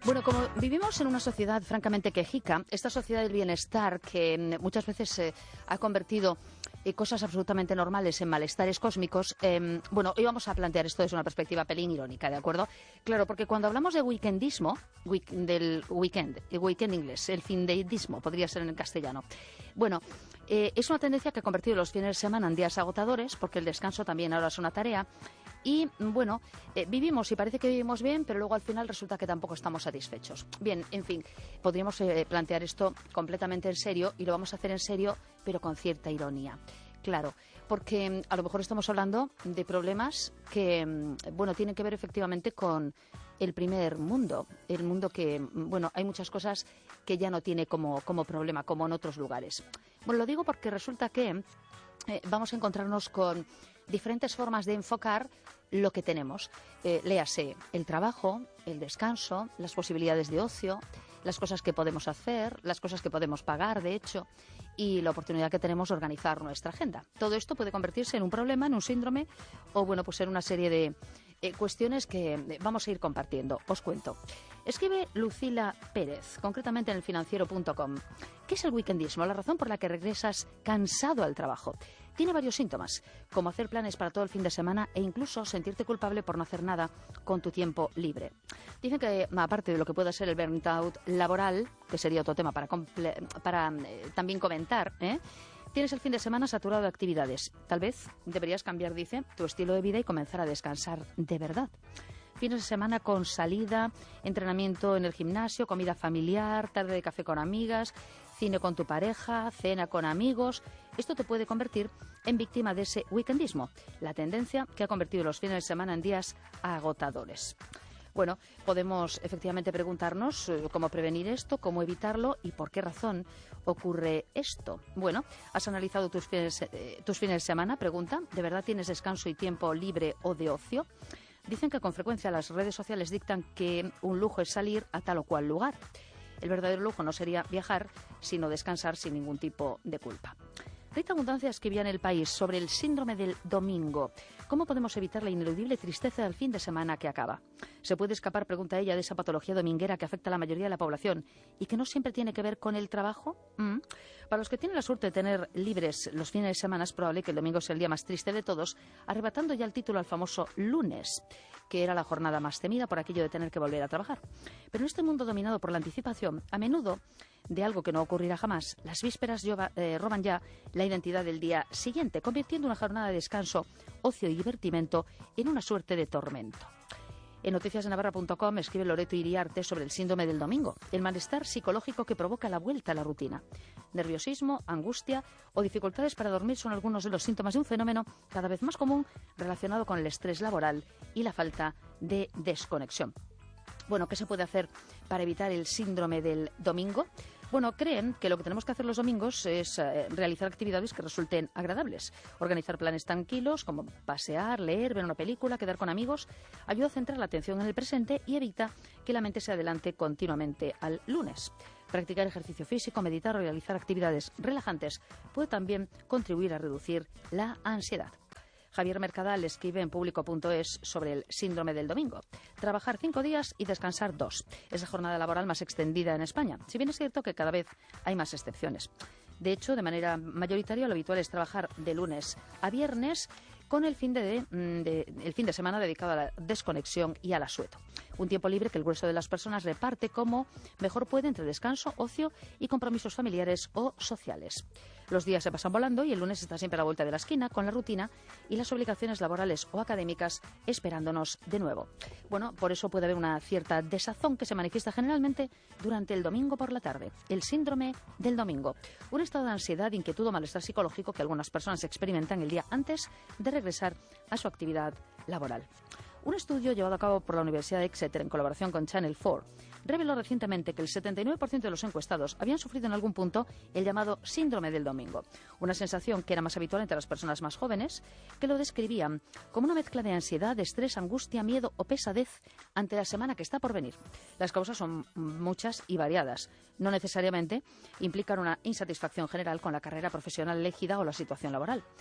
Bueno, como vivimos en una sociedad francamente quejica, esta sociedad del bienestar que muchas veces se ha convertido cosas absolutamente normales en malestares cósmicos, bueno, hoy vamos a plantear esto desde una perspectiva pelín irónica, ¿de acuerdo? Claro, porque cuando hablamos de weekendismo, del weekend inglés, el findeísmo, podría ser en el castellano, bueno, es una tendencia que ha convertido los fines de semana en días agotadores, porque el descanso también ahora es una tarea. Y, bueno, vivimos y parece que vivimos bien, pero luego al final resulta que tampoco estamos satisfechos. Bien, en fin, podríamos plantear esto completamente en serio y lo vamos a hacer en serio, pero con cierta ironía. Claro, porque a lo mejor estamos hablando de problemas que, bueno, tienen que ver efectivamente con el primer mundo. El mundo que, bueno, hay muchas cosas que ya no tiene como problema, como en otros lugares. Bueno, lo digo porque resulta que vamos a encontrarnos con diferentes formas de enfocar lo que tenemos. Léase el trabajo, el descanso, las posibilidades de ocio, las cosas que podemos hacer, las cosas que podemos pagar, de hecho, y la oportunidad que tenemos de organizar nuestra agenda. Todo esto puede convertirse en un problema, en un síndrome o, bueno, pues en una serie de cuestiones que vamos a ir compartiendo. Os cuento. Escribe Lucila Pérez, concretamente en elfinanciero.com. ¿Qué es el weekendismo? La razón por la que regresas cansado al trabajo. Tiene varios síntomas, como hacer planes para todo el fin de semana e incluso sentirte culpable por no hacer nada con tu tiempo libre. Dicen que, aparte de lo que pueda ser el burnout laboral, que sería otro tema para también comentar, tienes el fin de semana saturado de actividades. Tal vez deberías cambiar, dice, tu estilo de vida y comenzar a descansar de verdad. Fines de semana con salida, entrenamiento en el gimnasio, comida familiar, tarde de café con amigas, cine con tu pareja, cena con amigos. Esto te puede convertir en víctima de ese weekendismo, la tendencia que ha convertido los fines de semana en días agotadores. Bueno, podemos efectivamente preguntarnos cómo prevenir esto, cómo evitarlo y por qué razón ocurre esto. Bueno, ¿has analizado tus fines de semana? Pregunta, ¿de verdad tienes descanso y tiempo libre o de ocio? Dicen que con frecuencia las redes sociales dictan que un lujo es salir a tal o cual lugar. El verdadero lujo no sería viajar, sino descansar sin ningún tipo de culpa. Rita Abundancia escribía en El País sobre el síndrome del domingo. ¿Cómo podemos evitar la ineludible tristeza del fin de semana que acaba? ¿Se puede escapar, pregunta ella, de esa patología dominguera que afecta a la mayoría de la población y que no siempre tiene que ver con el trabajo? Para los que tienen la suerte de tener libres los fines de semana, es probable que el domingo sea el día más triste de todos, arrebatando ya el título al famoso lunes, que era la jornada más temida por aquello de tener que volver a trabajar. Pero en este mundo dominado por la anticipación, a menudo de algo que no ocurrirá jamás, las vísperas roban ya la identidad del día siguiente, convirtiendo una jornada de descanso, ocio y divertimento en una suerte de tormento. En noticiasdenavarra.com escribe Loreto Iriarte sobre el síndrome del domingo, el malestar psicológico que provoca la vuelta a la rutina. Nerviosismo, angustia o dificultades para dormir son algunos de los síntomas de un fenómeno cada vez más común relacionado con el estrés laboral y la falta de desconexión. Bueno, ¿qué se puede hacer para evitar el síndrome del domingo? Bueno, creen que lo que tenemos que hacer los domingos es realizar actividades que resulten agradables. Organizar planes tranquilos como pasear, leer, ver una película, quedar con amigos. Ayuda a centrar la atención en el presente y evita que la mente se adelante continuamente al lunes. Practicar ejercicio físico, meditar o realizar actividades relajantes puede también contribuir a reducir la ansiedad. Javier Mercadal escribe en público.es sobre el síndrome del domingo. Trabajar 5 días y descansar 2. Es la jornada laboral más extendida en España, si bien es cierto que cada vez hay más excepciones. De hecho, de manera mayoritaria, lo habitual es trabajar de lunes a viernes con el fin de semana dedicado a la desconexión y al asueto. Un tiempo libre que el grueso de las personas reparte como mejor puede entre descanso, ocio y compromisos familiares o sociales. Los días se pasan volando y el lunes está siempre a la vuelta de la esquina con la rutina y las obligaciones laborales o académicas esperándonos de nuevo. Bueno, por eso puede haber una cierta desazón que se manifiesta generalmente durante el domingo por la tarde. El síndrome del domingo. Un estado de ansiedad, inquietud o malestar psicológico que algunas personas experimentan el día antes de regresar a su actividad laboral. Un estudio llevado a cabo por la Universidad de Exeter en colaboración con Channel 4 reveló recientemente que el 79% de los encuestados habían sufrido en algún punto el llamado síndrome del domingo, una sensación que era más habitual entre las personas más jóvenes, que lo describían como una mezcla de ansiedad, estrés, angustia, miedo o pesadez ante la semana que está por venir. Las causas son muchas y variadas. No necesariamente implican una insatisfacción general con la carrera profesional elegida o la situación laboral.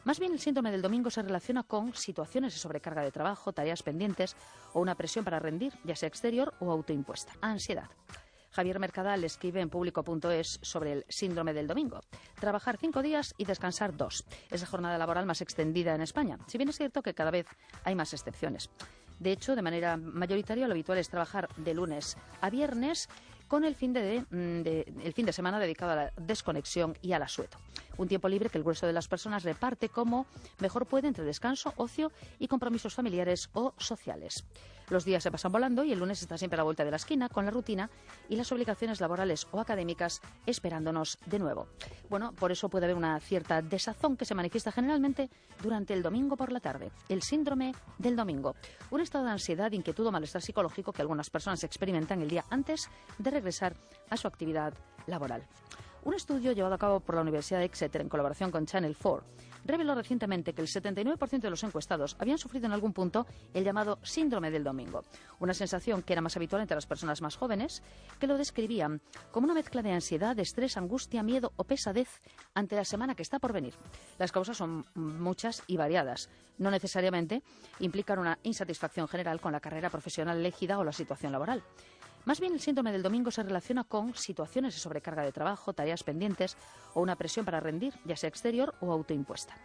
Más bien el síndrome del domingo se relaciona con situaciones de sobrecarga de trabajo, tareas pendientes o una presión para rendir, ya sea exterior o autoimpuesta. Ansiedad. Javier Mercadal escribe en público.es sobre el síndrome del domingo. Trabajar 5 días y descansar 2. Es la jornada laboral más extendida en España, si bien es cierto que cada vez hay más excepciones. De hecho, de manera mayoritaria, lo habitual es trabajar de lunes a viernes con el fin de semana dedicado a la desconexión y al asueto. Un tiempo libre que el grueso de las personas reparte como mejor puede entre descanso, ocio y compromisos familiares o sociales. Los días se pasan volando y el lunes está siempre a la vuelta de la esquina con la rutina y las obligaciones laborales o académicas esperándonos de nuevo. Bueno, por eso puede haber una cierta desazón que se manifiesta generalmente durante el domingo por la tarde. El síndrome del domingo. Un estado de ansiedad, inquietud o malestar psicológico que algunas personas experimentan el día antes de regresar a su actividad laboral. Un estudio llevado a cabo por la Universidad de Exeter en colaboración con Channel 4 reveló recientemente que el 79% de los encuestados habían sufrido en algún punto el llamado síndrome del domingo, una sensación que era más habitual entre las personas más jóvenes, que lo describían como una mezcla de ansiedad, estrés, angustia, miedo o pesadez ante la semana que está por venir. Las causas son muchas y variadas. No necesariamente implican una insatisfacción general con la carrera profesional elegida o la situación laboral. Más bien el síndrome del domingo se relaciona con situaciones de sobrecarga de trabajo, tareas pendientes o una presión para rendir, ya sea exterior o autoimpuesta.